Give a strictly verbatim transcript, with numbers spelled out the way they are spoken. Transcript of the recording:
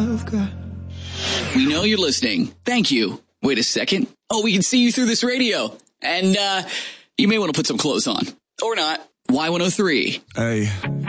I've got. We know you're listening. Thank you. Wait a second. Oh, we can see you through this radio. And uh, you may want to put some clothes on. Or not. Y one oh three. Hey.